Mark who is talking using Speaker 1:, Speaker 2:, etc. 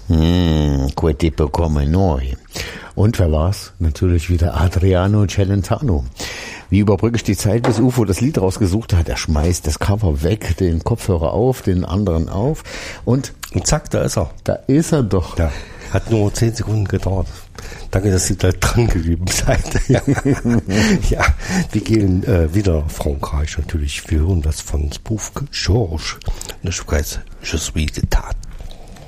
Speaker 1: Quel tipo come noi. Und wer war's? Natürlich wieder Adriano Celentano. Wie überbrücke ich die Zeit, bis UFO das Lied rausgesucht hat? Er schmeißt das Cover weg, den Kopfhörer auf, den anderen auf und
Speaker 2: zack, da ist er.
Speaker 1: Da ist er doch.
Speaker 2: Ja, hat nur 10 Sekunden gedauert. Danke, dass ihr da dran geblieben seid. Ja, wir gehen wieder Frankreich natürlich. Wir hören das von Spoof Georges. Und das heißt Je suis de Tat.